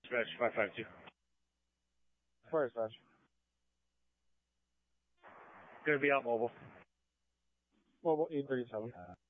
Dispatch 552. Fire dispatch. Gonna be out mobile. Mobile 837.